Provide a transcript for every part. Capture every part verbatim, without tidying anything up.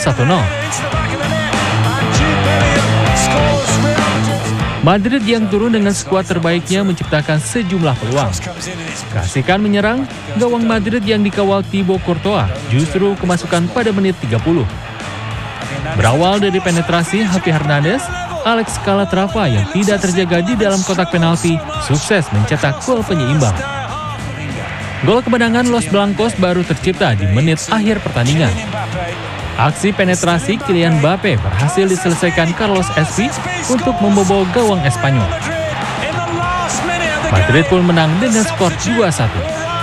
satu nol. Madrid yang turun dengan skuad terbaiknya menciptakan sejumlah peluang. Keasikan menyerang, gawang Madrid yang dikawal Thibaut Courtois justru kemasukan pada menit tiga puluh. Berawal dari penetrasi Javi Hernandez, Alex Calatrava yang tidak terjaga di dalam kotak penalti sukses mencetak gol penyeimbang. Gol kemenangan Los Blancos baru tercipta di menit akhir pertandingan. Aksi penetrasi Kylian Mbappe berhasil diselesaikan Carlos Espi untuk membobol gawang Espanyol. Madrid pun menang dengan skor dua satu.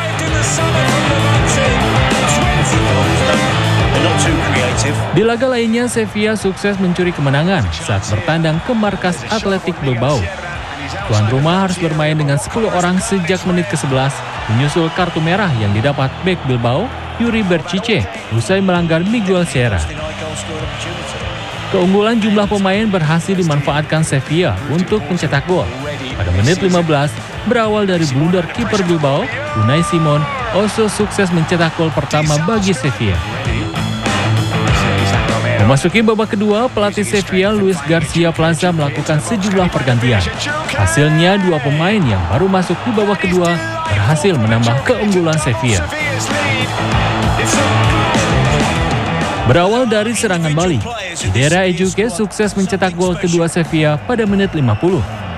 Di laga lainnya, Sevilla sukses mencuri kemenangan saat bertandang ke markas Athletic Bilbao. Tuan rumah harus bermain dengan sepuluh orang sejak menit ke sebelas, menyusul kartu merah yang didapat bek Bilbao, Yuri Berchiche, usai melanggar Miguel Sierra. Keunggulan jumlah pemain berhasil dimanfaatkan Sevilla untuk mencetak gol. Pada menit lima belas, berawal dari blunder kiper Bilbao, Unai Simon, Oso sukses mencetak gol pertama bagi Sevilla. Memasuki babak kedua, pelatih Sevilla Luis Garcia Plaza melakukan sejumlah pergantian. Hasilnya, dua pemain yang baru masuk di babak kedua berhasil menambah keunggulan Sevilla. Berawal dari serangan balik, Idera Ejuke sukses mencetak gol kedua Sevilla pada menit lima puluh.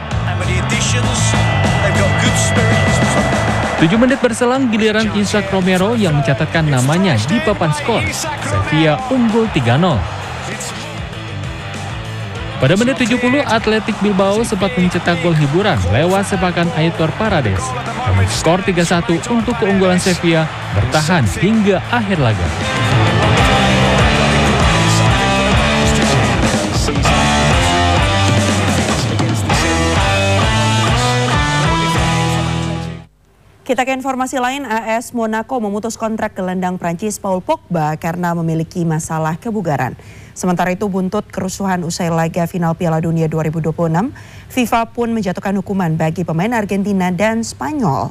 Tujuh menit berselang, giliran Isaac Romero yang mencatatkan namanya di papan skor. Sevilla unggul tiga nol. Pada menit tujuh puluh, Athletic Bilbao sempat mencetak gol hiburan lewat sepakan Aitor Paredes. Namun skor tiga satu untuk keunggulan Sevilla bertahan hingga akhir laga. Kita ke informasi lain, A S Monaco memutus kontrak gelandang Prancis Paul Pogba karena memiliki masalah kebugaran. Sementara itu, buntut kerusuhan usai laga final Piala Dunia dua ribu dua puluh enam, FIFA pun menjatuhkan hukuman bagi pemain Argentina dan Spanyol.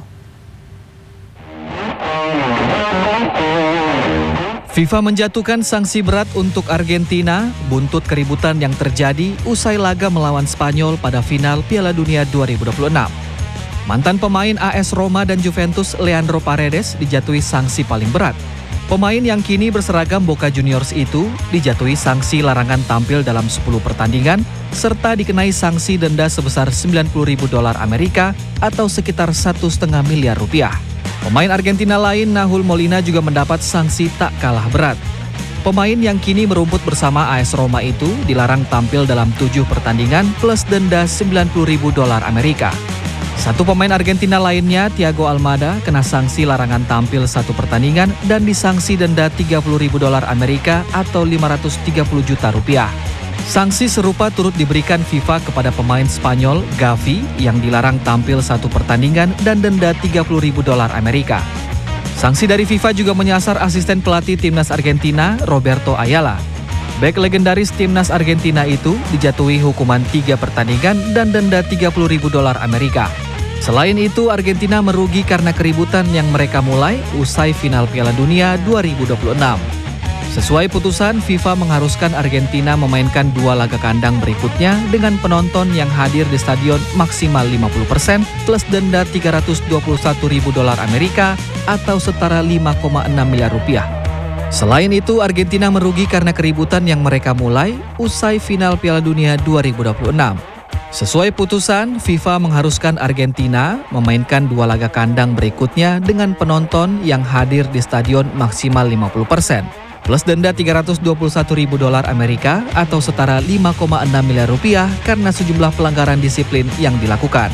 FIFA menjatuhkan sanksi berat untuk Argentina, buntut keributan yang terjadi usai laga melawan Spanyol pada final Piala Dunia dua ribu dua puluh enam. Mantan pemain A S Roma dan Juventus Leandro Paredes dijatuhi sanksi paling berat. Pemain yang kini berseragam Boca Juniors itu dijatuhi sanksi larangan tampil dalam sepuluh pertandingan serta dikenai sanksi denda sebesar sembilan puluh ribu dolar Amerika atau sekitar satu koma lima miliar rupiah. Pemain Argentina lain Nahuel Molina juga mendapat sanksi tak kalah berat. Pemain yang kini merumput bersama A S Roma itu dilarang tampil dalam tujuh pertandingan plus denda sembilan puluh ribu dolar Amerika. Satu pemain Argentina lainnya, Thiago Almada, kena sanksi larangan tampil satu pertandingan dan disangsi denda tiga puluh ribu dolar Amerika atau lima ratus tiga puluh juta rupiah. Sanksi serupa turut diberikan FIFA kepada pemain Spanyol, Gavi, yang dilarang tampil satu pertandingan dan denda tiga puluh ribu dolar Amerika. Sanksi dari FIFA juga menyasar asisten pelatih timnas Argentina, Roberto Ayala. Bek legendaris timnas Argentina itu dijatuhi hukuman tiga pertandingan dan denda tiga puluh ribu dolar Amerika. Selain itu, Argentina merugi karena keributan yang mereka mulai usai final Piala Dunia dua ribu dua puluh enam. Sesuai putusan, FIFA mengharuskan Argentina memainkan dua laga kandang berikutnya dengan penonton yang hadir di stadion maksimal lima puluh persen plus denda tiga ratus dua puluh satu ribu dolar Amerika atau setara lima koma enam miliar rupiah. Selain itu, Argentina merugi karena keributan yang mereka mulai usai final Piala Dunia dua ribu dua puluh enam. Sesuai putusan, FIFA mengharuskan Argentina memainkan dua laga kandang berikutnya dengan penonton yang hadir di stadion maksimal lima puluh persen, plus denda tiga ratus dua puluh satu ribu dolar Amerika atau setara lima koma enam miliar rupiah karena sejumlah pelanggaran disiplin yang dilakukan.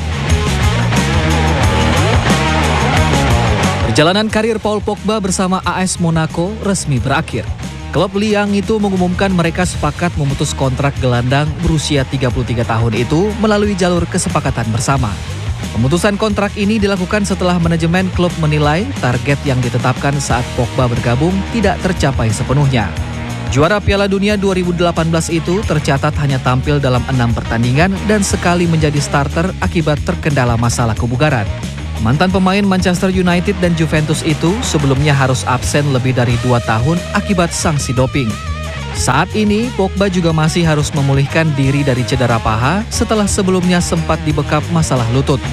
Perjalanan karir Paul Pogba bersama A S Monaco resmi berakhir. Klub Liang itu mengumumkan mereka sepakat memutus kontrak gelandang berusia tiga puluh tiga tahun itu melalui jalur kesepakatan bersama. Pemutusan kontrak ini dilakukan setelah manajemen klub menilai target yang ditetapkan saat Pogba bergabung tidak tercapai sepenuhnya. Juara Piala Dunia dua ribu delapan belas itu tercatat hanya tampil dalam enam pertandingan dan sekali menjadi starter akibat terkendala masalah kebugaran. Mantan pemain Manchester United dan Juventus itu sebelumnya harus absen lebih dari dua tahun akibat sanksi doping. Saat ini, Pogba juga masih harus memulihkan diri dari cedera paha setelah sebelumnya sempat dibekap masalah lutut.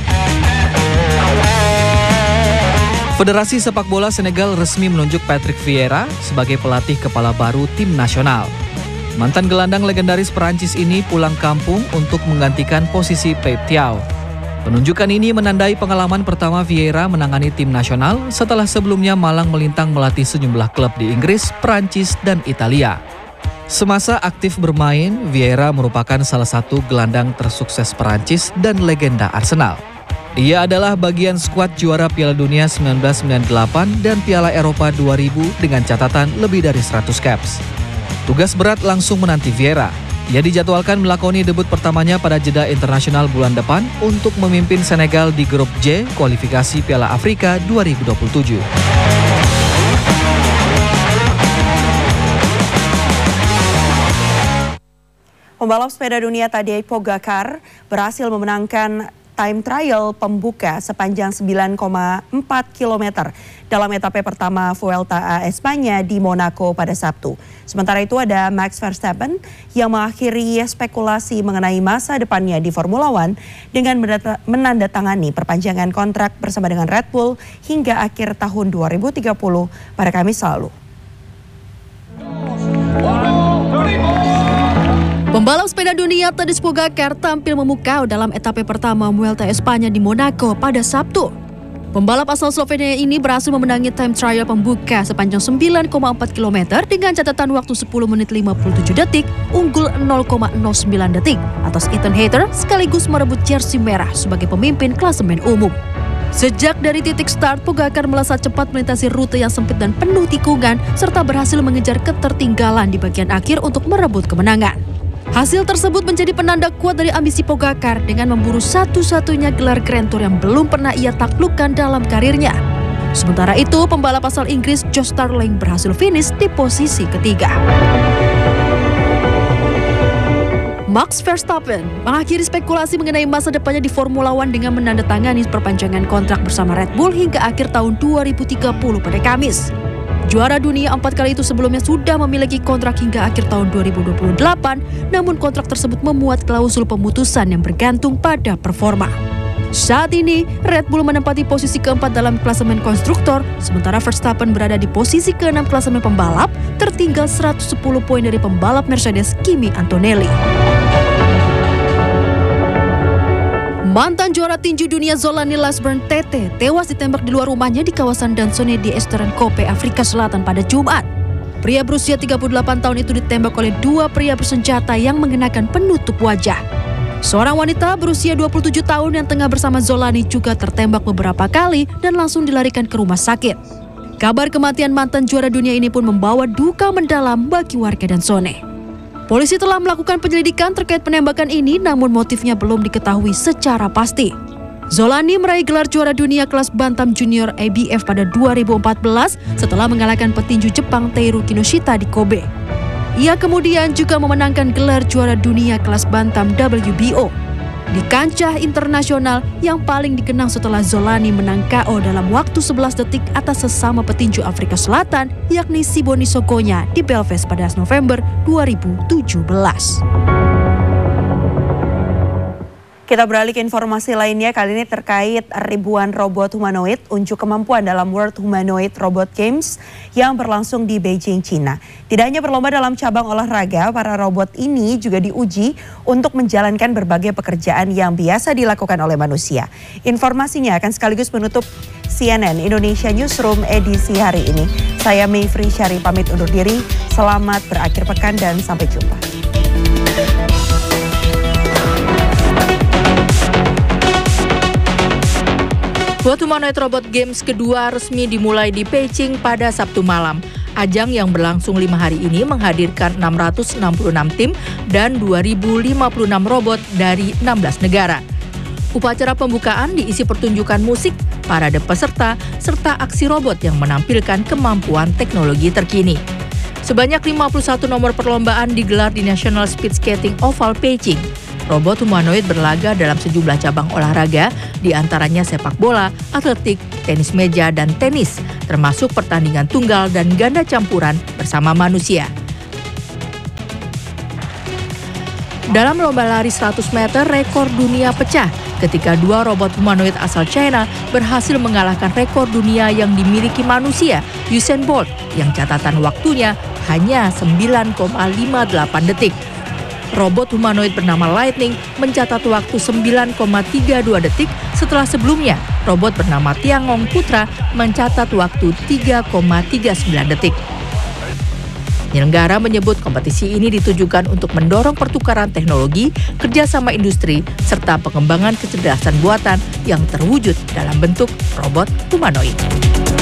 Federasi Sepak Bola Senegal resmi menunjuk Patrick Vieira sebagai pelatih kepala baru tim nasional. Mantan gelandang legendaris Perancis ini pulang kampung untuk menggantikan posisi Pep Thiaw. Penunjukan ini menandai pengalaman pertama Vieira menangani tim nasional setelah sebelumnya malang melintang melatih sejumlah klub di Inggris, Perancis, dan Italia. Semasa aktif bermain, Vieira merupakan salah satu gelandang tersukses Perancis dan legenda Arsenal. Ia adalah bagian skuad juara Piala Dunia seribu sembilan ratus sembilan puluh delapan dan Piala Eropa dua ribu dengan catatan lebih dari seratus caps. Tugas berat langsung menanti Vieira. Ia dijadwalkan melakoni debut pertamanya pada jeda internasional bulan depan untuk memimpin Senegal di grup J kualifikasi Piala Afrika dua ribu dua puluh tujuh. Pembalap sepeda dunia Tadej Pogacar berhasil memenangkan time trial pembuka sepanjang sembilan koma empat kilometer dalam etape pertama Vuelta a Espanya di Monaco pada Sabtu. Sementara itu ada Max Verstappen yang mengakhiri spekulasi mengenai masa depannya di Formula One dengan menandatangani perpanjangan kontrak bersama dengan Red Bull hingga akhir tahun dua ribu tiga puluh pada Kamis lalu. Pembalap sepeda dunia Tadej Pogacar tampil memukau dalam etape pertama Vuelta Espanya di Monaco pada Sabtu. Pembalap asal Slovenia ini berhasil memenangi time trial pembuka sepanjang sembilan koma empat kilometer dengan catatan waktu sepuluh menit lima puluh tujuh detik, unggul nol koma nol sembilan detik atas Ethan Hayter sekaligus merebut jersey merah sebagai pemimpin klasemen umum. Sejak dari titik start, Pogacar melesat cepat melintasi rute yang sempit dan penuh tikungan serta berhasil mengejar ketertinggalan di bagian akhir untuk merebut kemenangan. Hasil tersebut menjadi penanda kuat dari ambisi Pogacar dengan memburu satu-satunya gelar Grand Tour yang belum pernah ia taklukkan dalam karirnya. Sementara itu, pembalap asal Inggris Josh Starling berhasil finish di posisi ketiga. Max Verstappen mengakhiri spekulasi mengenai masa depannya di Formula One dengan menandatangani perpanjangan kontrak bersama Red Bull hingga akhir tahun dua ribu tiga puluh pada Kamis. Juara dunia empat kali itu sebelumnya sudah memiliki kontrak hingga akhir tahun dua ribu dua puluh delapan, namun kontrak tersebut memuat klausul pemutusan yang bergantung pada performa. Saat ini, Red Bull menempati posisi keempat dalam klasemen konstruktor, sementara Verstappen berada di posisi keenam klasemen pembalap, tertinggal seratus sepuluh poin dari pembalap Mercedes Kimi Antonelli. Mantan juara tinju dunia Zolani Lasburn Tete tewas ditembak di luar rumahnya di kawasan Dansone di Eastern Cape, Afrika Selatan pada Jumat. Pria berusia tiga puluh delapan tahun itu ditembak oleh dua pria bersenjata yang mengenakan penutup wajah. Seorang wanita berusia dua puluh tujuh tahun yang tengah bersama Zolani juga tertembak beberapa kali dan langsung dilarikan ke rumah sakit. Kabar kematian mantan juara dunia ini pun membawa duka mendalam bagi warga Dansone. Polisi telah melakukan penyelidikan terkait penembakan ini, namun motifnya belum diketahui secara pasti. Zolani meraih gelar juara dunia kelas bantam junior A B F pada dua ribu empat belas setelah mengalahkan petinju Jepang Teru Kinoshita di Kobe. Ia kemudian juga memenangkan gelar juara dunia kelas bantam W B O. Di kancah internasional yang paling dikenang setelah Zolani menang K O dalam waktu sebelas detik atas sesama petinju Afrika Selatan yakni Siboni Sokonya di Belfast pada November dua ribu tujuh belas. Kita beralih ke informasi lainnya, kali ini terkait ribuan robot humanoid unjuk kemampuan dalam World Humanoid Robot Games yang berlangsung di Beijing, China. Tidak hanya berlomba dalam cabang olahraga, para robot ini juga diuji untuk menjalankan berbagai pekerjaan yang biasa dilakukan oleh manusia. Informasinya akan sekaligus menutup C N N Indonesia Newsroom edisi hari ini. Saya Mayfri Syari pamit undur diri, selamat berakhir pekan dan sampai jumpa. World Humanoid Robot Games kedua resmi dimulai di Beijing pada Sabtu malam. Ajang yang berlangsung lima hari ini menghadirkan enam ratus enam puluh enam tim dan dua ribu lima puluh enam robot dari enam belas negara. Upacara pembukaan diisi pertunjukan musik, parade peserta, serta aksi robot yang menampilkan kemampuan teknologi terkini. Sebanyak lima puluh satu nomor perlombaan digelar di National Speed Skating Oval Beijing. Robot humanoid berlaga dalam sejumlah cabang olahraga, di antaranya sepak bola, atletik, tenis meja, dan tenis, termasuk pertandingan tunggal dan ganda campuran bersama manusia. Dalam lomba lari seratus meter, rekor dunia pecah ketika dua robot humanoid asal China berhasil mengalahkan rekor dunia yang dimiliki manusia, Usain Bolt, yang catatan waktunya hanya sembilan koma lima delapan detik. Robot humanoid bernama Lightning mencatat waktu sembilan koma tiga dua detik setelah sebelumnya robot bernama Tiangong Putra mencatat waktu tiga koma tiga sembilan detik. Penyelenggara menyebut kompetisi ini ditujukan untuk mendorong pertukaran teknologi, kerjasama industri, serta pengembangan kecerdasan buatan yang terwujud dalam bentuk robot humanoid.